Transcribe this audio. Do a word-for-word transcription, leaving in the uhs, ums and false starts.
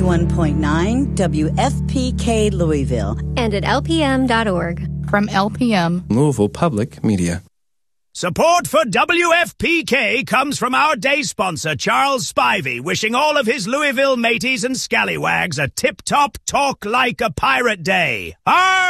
ninety-one point nine W F P K Louisville. And at L P M dot org. From L P M, Louisville Public Media. Support for W F P K comes from our day sponsor, Charles Spivey, wishing all of his Louisville mateys and scallywags a tip-top talk like a pirate day. Arr!